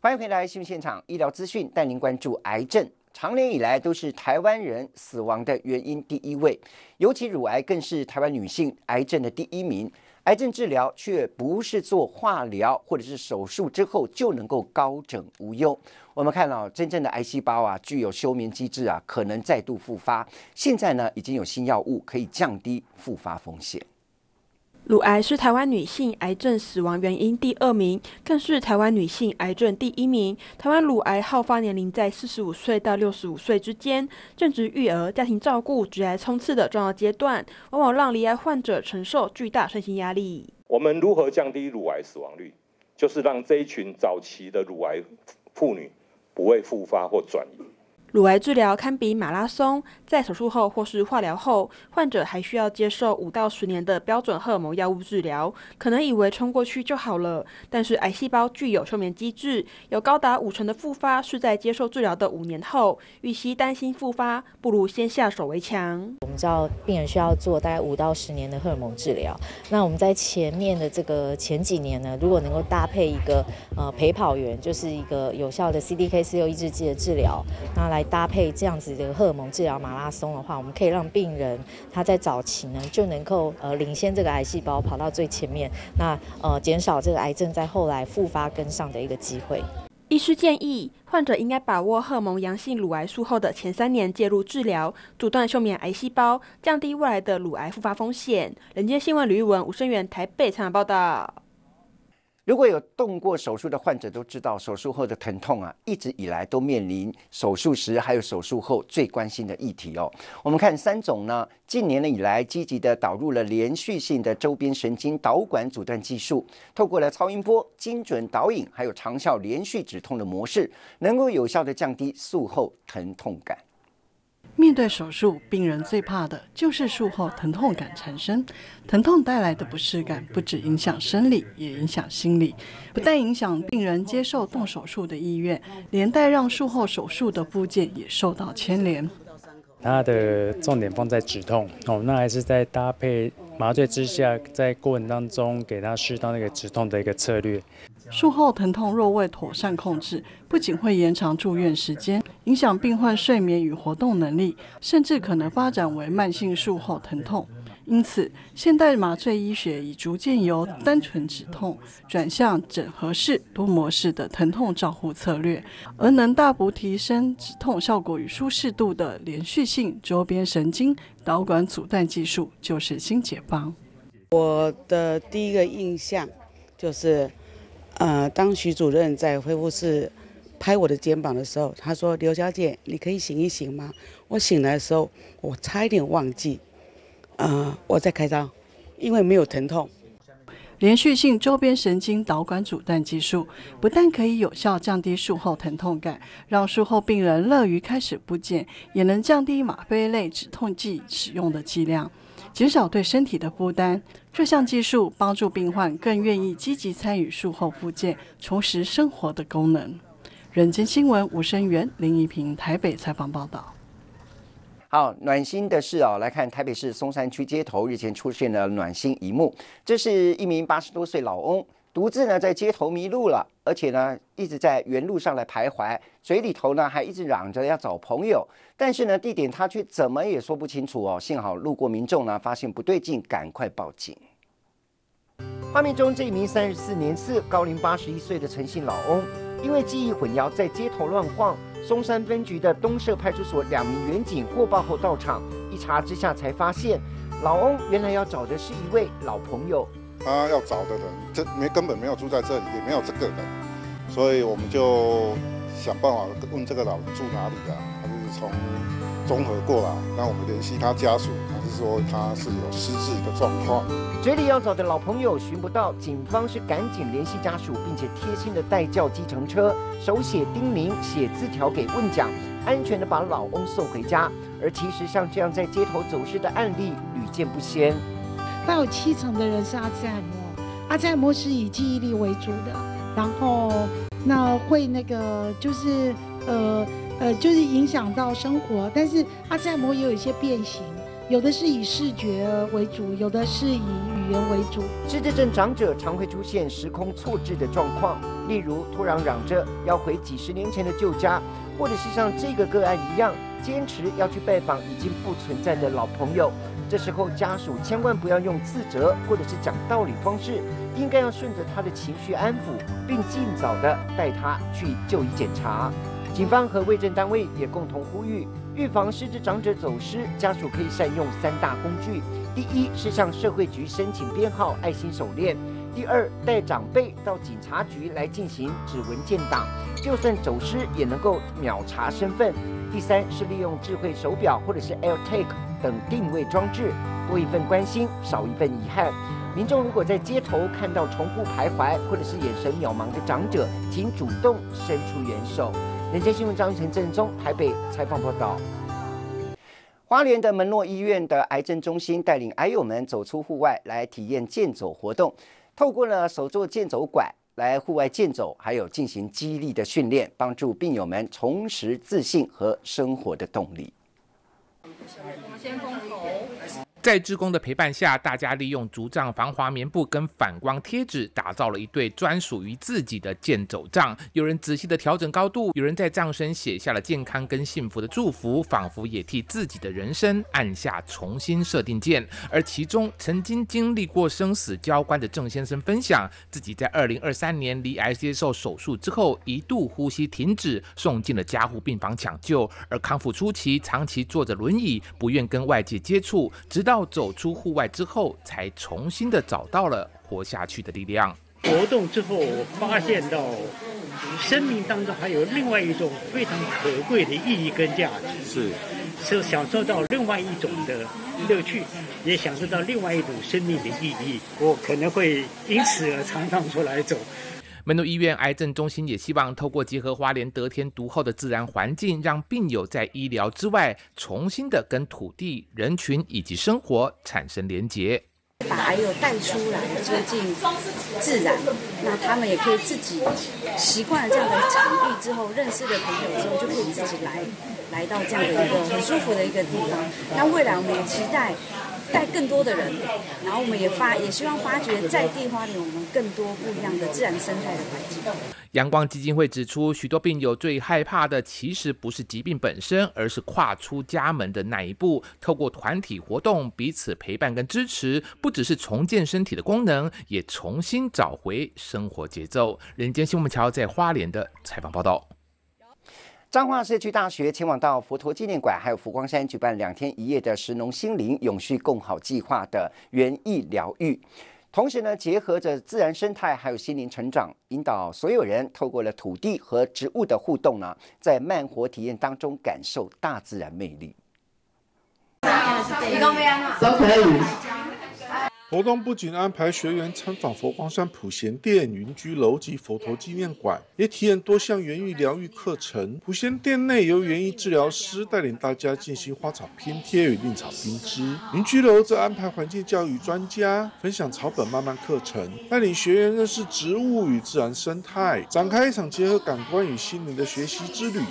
欢迎回来新闻现场，医疗资讯带您关注癌症。长年以来都是台湾人死亡的原因第一位，尤其乳癌更是台湾女性癌症的第一名。癌症治疗却不是做化疗或者是手术之后就能够高枕无忧。我们看到真正的癌细胞啊，具有休眠机制啊，可能再度复发。现在呢，已经有新药物可以降低复发风险。 乳癌是台湾女性癌症死亡原因第2名，更是台湾女性癌症第1名。台湾乳癌好发年龄在45岁到65岁之间，正值育儿、家庭照顾、职涯冲刺的重要阶段，往往让罹癌患者承受巨大身心压力。 我们如何降低乳癌死亡率？就是让这一群早期的乳癌妇女不会复发或转移。 乳癌治疗堪比马拉松，在手术后或是化疗后，患者还需要接受5到10年的标准荷尔蒙药物治疗。可能以为冲过去就好了，但是癌细胞具有休眠机制，有高达50%的复发是在接受治疗的5年后。与其担心复发，不如先下手为强。 我们知道病人需要做大概5到10年的荷尔蒙治疗，那我们在前面的这个前几年呢，如果能够搭配一个陪跑员，就是一个有效的 CDK4/6抑制剂的治疗，那来搭配这样子的荷尔蒙治疗马拉松的话，我们可以让病人他在早期呢就能够领先这个癌细胞跑到最前面，那减少这个癌症在后来复发跟上的一个机会。 医师建议，患者应该把握荷尔蒙阳性乳癌术后的前3年介入治疗，阻断休眠癌细胞，降低未来的乳癌复发风险。人间新闻吕玉文、吴声源台北采访报道。 如果有动过手术的患者都知道，手术后的疼痛啊，一直以来都面临手术时还有手术后最关心的议题哦。我们看3种呢，近年以来积极的导入了连续性的周边神经导管阻断技术，透过了超音波、精准导引，还有长效连续止痛的模式，能够有效的降低术后疼痛感。 面对手术，病人最怕的就是术后疼痛感产生。疼痛带来的不适感不只影响生理，也影响心理，不但影响病人接受动手术的意愿，连带让术后手术的部件也受到牵连。 它的重点放在止痛那还是在搭配麻醉之下，在过程当中给他适当那个止痛的一个策略。 术后疼痛若未妥善控制，不仅会延长住院时间，影响病患睡眠与活动能力，甚至可能发展为慢性术后疼痛。因此，现代麻醉医学已逐渐由单纯止痛转向整合式、多模式的疼痛照护策略，而能大幅提升止痛效果与舒适度的连续性周边神经导管阻断技术就是新解方。 我的第一个印象就是当徐主任在恢复室拍我的肩膀的时候，他说：“刘小姐，你可以醒一醒吗？”我醒来的时候，我差一点忘记，我在开刀，因为没有疼痛。 连续性周边神经导管阻断技术不但可以有效降低术后疼痛感，让术后病人乐于开始复健，也能降低吗啡类止痛剂使用的剂量，减少对身体的负担。这项技术帮助病患更愿意积极参与术后复健，重拾生活的功能。人间新闻吴声源、林怡平台北采访报道。 好，暖心的是来看台北市松山区街头日前出现了暖心一幕，这是一名80多岁老翁独自呢在街头迷路了，而且呢一直在原路上来徘徊，嘴里头呢还一直嚷着要找朋友，但是呢地点他却怎么也说不清楚哦。幸好路过民众呢发现不对劲，赶快报警。画面中这一名34年次、高龄81岁的陈姓老翁，因为记忆混淆，在街头乱晃。松山分局的东社派出所2名员警获报后到场，一查之下才发现，老翁原来要找的是一位老朋友。 他要找的人，根本没有住在这里，也没有这个人，所以我们就想办法问这个老人住哪里的，他就是从中和过来，那我们联系他家属，他是说他是有失智的状况。 嘴里要找的老朋友寻不到，警方是赶紧联系家属，并且贴心的代叫计程车，手写叮咛，写字条给问讲，安全的把老翁送回家。而其实像这样在街头走失的案例屡见不鲜。 大有70%的人是阿兹海默，阿兹海默是以记忆力为主的，然后那会就是就是影响到生活，但是阿兹海默也有一些变形，有的是以视觉为主，有的是以语源为主。 失智症长者常会出现时空错置的状况，例如突然嚷着要回几十年前的旧家，或者是像这个个案一样，坚持要去拜访已经不存在的老朋友。这时候家属千万不要用自责或者是讲道理方式，应该要顺着他的情绪安抚，并尽早的带他去就医检查。警方和卫生单位也共同呼吁，预防失智长者走失，家属可以善用3大工具。第一是向社会局申请编号爱心手链；第二，带长辈到警察局来进行指纹建档，就算走失也能够秒查身份；第三是利用智慧手表或者是 AirTag 等定位装置，多一份关心，少一份遗憾。民众如果在街头看到重复徘徊或者是眼神渺茫的长者，请主动伸出援手。人间新闻张玉成、郑宗台北采访报道。花莲的门诺医院的癌症中心带领癌友们走出户外，来体验健走活动。透过了手作健走馆来户外健走，还有进行肌力的训练，帮助病友们重拾自信和生活的动力。 我们先封口。在志工的陪伴下，大家利用竹杖、防滑棉布跟反光贴纸，打造了一对专属于自己的健走杖。有人仔细的调整高度，有人在杖身写下了健康跟幸福的祝福，仿佛也替自己的人生按下重新设定键。而其中曾经经历过生死交关的郑先生分享，自己在2023年罹癌接受手术之后，一度呼吸停止，送进了加护病房抢救。而康复初期，长期坐着轮椅，不愿跟外界接触，直到走出户外之后，才重新的找到了活下去的力量。 活动之后，我发现到生命当中还有另外一种非常可贵的意义跟价值，是享受到另外一种的乐趣，也享受到另外一种生命的意义。我可能会因此而常常出来走。 门诺医院癌症中心也希望透过结合花莲得天独厚的自然环境，让病友在医疗之外，重新的跟土地、人群以及生活产生连结。 把癌友带出来接近自然，那他们也可以自己习惯了这样的场地之后，认识的朋友之后，就可以自己来到这样的一个很舒服的一个地方。那未来我们也期待带更多的人，然后我们也希望发掘在地花莲我们更多不一样的自然生态的环境。 阳光基金会指出，许多病友最害怕的其实不是疾病本身，而是跨出家门的那一步。透过团体活动，彼此陪伴跟支持，不只是重建身体的功能，也重新找回生活节奏。人间新闻桥在花莲的采访报道。 彰化社区大学前往到佛陀纪念馆还有佛光山举办2天1夜的食农心灵永续共好计划的园艺疗愈，同时呢，结合着自然生态还有心灵成长，引导所有人透过了土地和植物的互动呢，在慢活体验当中感受大自然魅力。 都可以。活动不仅安排学员参访佛光山普贤殿、云居楼及佛陀纪念馆，也体验多项园艺疗愈课程。普贤殿内由园艺治疗师带领大家进行花草拼贴与令草编织，云居楼则安排环境教育专家分享草本慢慢课程，带领学员认识植物与自然生态，展开一场结合感官与心灵的学习之旅。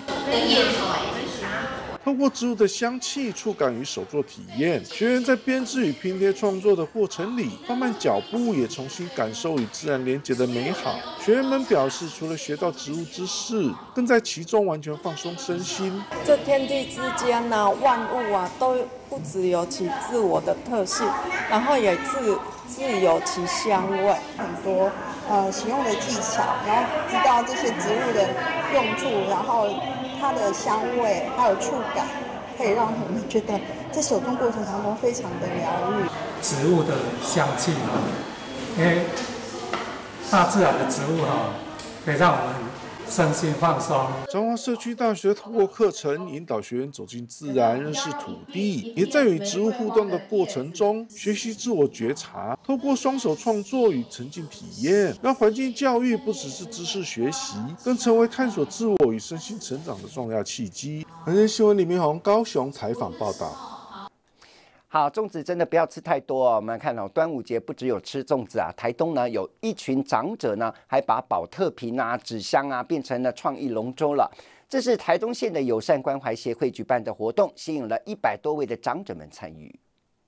透过植物的香气、触感与手作体验，学员在编织与拼贴创作的过程里，放慢脚步，也重新感受与自然连结的美好。学员们表示，除了学到植物知识，更在其中完全放松身心。 这天地之间呢，万物啊，都不只有其自我的特性，然后也自有其香味， 很多使用的技巧，然后知道这些植物的用处，然后它的香味还有触感，可以让我们觉得在手工过程当中非常的疗愈。 植物的香气因为大自然的植物可以让我们身心放松。 彰化社区大学透过课程引导学员走进自然，认识土地，也在与植物互动的过程中学习自我觉察。透过双手创作与沉浸体验，让环境教育不只是知识学习，更成为探索自我与身心成长的重要契机。人间新闻李明宏高雄采访报道。 好，粽子真的不要吃太多哦。我们看到端午节不只有吃粽子啊，台东呢有一群长者呢，还把保特瓶啊、纸箱啊变成了创意龙舟了。这是台东县的友善关怀协会举办的活动，吸引了100多位的长者们参与。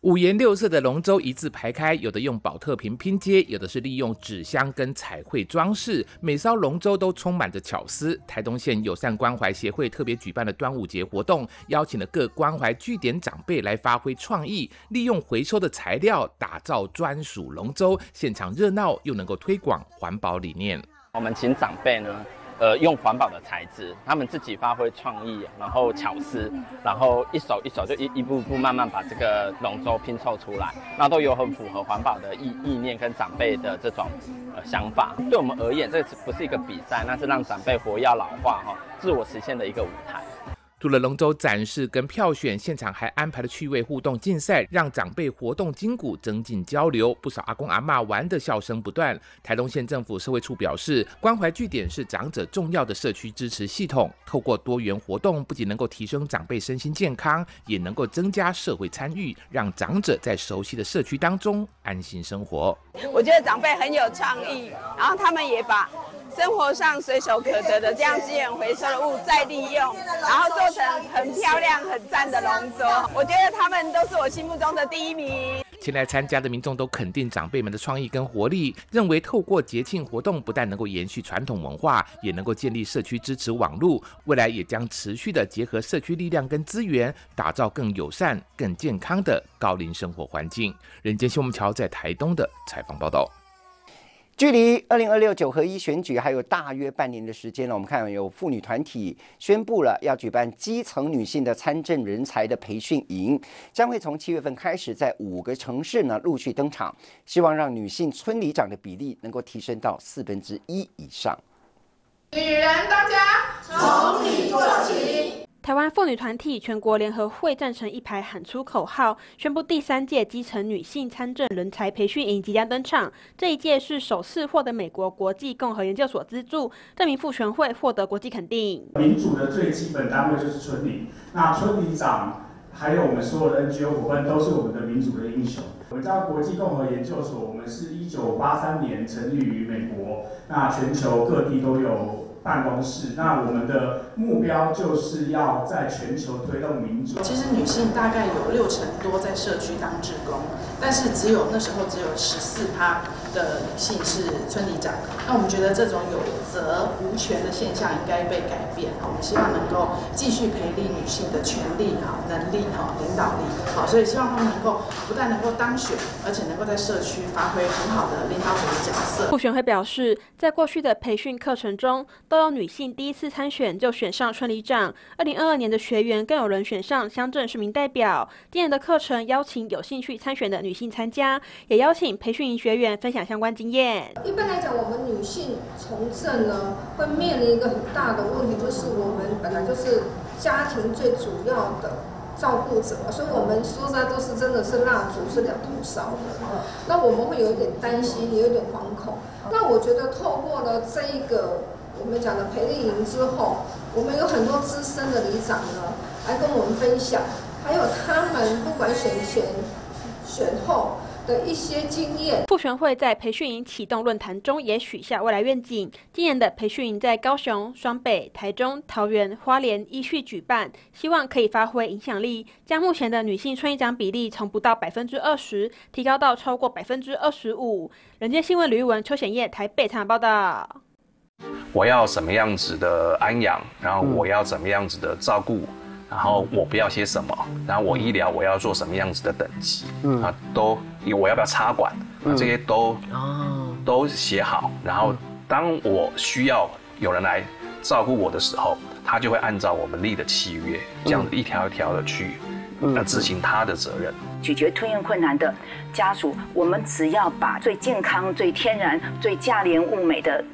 五颜六色的龙舟一字排开，有的用宝特瓶拼接，有的是利用纸箱跟彩绘装饰，每艘龙舟都充满着巧思。台东县友善关怀协会特别举办了端午节活动，邀请了各关怀据点长辈来发挥创意，利用回收的材料打造专属龙舟，现场热闹又能够推广环保理念。 我们请长辈呢用环保的材质，他们自己发挥创意，然后巧思，然后一手一手就一步步慢慢把这个龙舟拼凑出来，那都有很符合环保的意念跟长辈的这种想法。对我们而言，这不是一个比赛，那是让长辈活跃老化自我实现的一个舞台。 除了龙舟展示跟票选，现场还安排了趣味互动竞赛，让长辈活动筋骨，增进交流。不少阿公阿嬷玩的笑声不断。台东县政府社会处表示，关怀据点是长者重要的社区支持系统，透过多元活动，不仅能够提升长辈身心健康，也能够增加社会参与，让长者在熟悉的社区当中安心生活。 我觉得长辈很有创意，然后他们也把生活上随手可得的这样资源回收的物再利用，然后做成很漂亮很赞的龙舟，我觉得他们都是我心目中的第一名。 前来参加的民众都肯定长辈们的创意跟活力，认为透过节庆活动不但能够延续传统文化，也能够建立社区支持网路，未来也将持续的结合社区力量跟资源，打造更友善更健康的高龄生活环境。人间新闻桥在台东的采访报道。 距离20269合1选举还有大约半年的时间了，我们看有妇女团体宣布了要举办基层女性的参政人才的培训营，将会从7月份开始在5个城市呢陆续登场，希望让女性村里长的比例能够提升到1/4以上。 女人当家，从你做起。 台湾妇女团体全国联合会站成一排，喊出口号，宣布第3届基层女性参政人才培训营即将登场。这一届是首次获得美国国际共和研究所资助，这名妇权会获得国际肯定。 民主的最基本单位就是村里，那村里长还有我们所有的 NGO 伙伴都是我们的民主的英雄。我们叫国际共和研究所，我们是1983年成立于美国，那全球各地都有办公室，那我们的目标就是要在全球推动民主。 其实女性大概有60%多在社区当志工，但是那时候只有14%的女性是村里长。那我们觉得这种有责无权的现象应该被改变。我们希望能够继续培力女性的权利、能力、领导力。所以希望她们能够不但能够当选，而且能够在社区发挥很好的领导者的角色。 妇权会表示，在过去的培训课程中，都有女性第一次参选就选上村里长，2022年的学员更有人选上乡镇市民代表。今年的课程邀请有兴趣参选的女性参加，也邀请培训营学员分享相关经验。 一般来讲，我们女性从政呢，会面临一个很大的问题，就是我们本来就是家庭最主要的照顾者，所以我们说实在都是真的是蜡烛是2头烧的。那我们会有一点担心，也有点惶恐。那我觉得透过了这一个我们讲的培力营之后，我们有很多资深的里长呢来跟我们分享，还有他们不管选前选后的一些经验。 妇权会在培训营启动论坛中也许下未来愿景。今年的培训营在高雄、双北、台中、桃园、花莲依序举办，希望可以发挥影响力，将目前的女性村里长比例从不到20%提高到超过25%。人间新闻吕玉文、邱显业台北采访报道。 我要什么样子的安养，然后我要怎么样子的照顾，然后我不要些什么，然后我医疗我要做什么样子的等级，我要不要插管，这些都写好，然后当我需要有人来照顾我的时候，他就会按照我们立的契约，这样子一条一条的去执行他的责任。 咀嚼吞咽困难的家属，我们只要把最健康、最天然、最价廉物美的